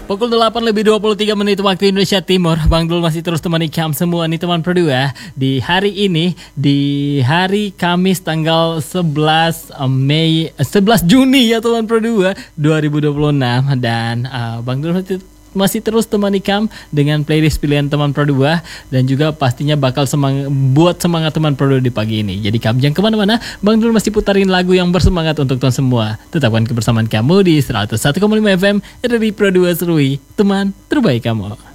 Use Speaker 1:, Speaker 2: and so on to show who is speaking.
Speaker 1: Pukul 8 lebih 23 menit waktu Indonesia Timur. Bang Dul masih terus temani kamu semua nih teman Pro 2. Di hari ini, di hari Kamis tanggal 11 Juni ya teman Pro 2 2026. Dan Bang Dul masih terus temani kamu dengan playlist pilihan teman Pro 2. Dan juga pastinya bakal buat semangat teman Pro 2 di pagi ini. Jadi kamu jangan kemana-mana, Bang Dul masih putarin lagu yang bersemangat untuk teman semua. Tetapkan kebersamaan kamu di 101,5 FM dari Pro 2 Serui, teman terbaik kamu.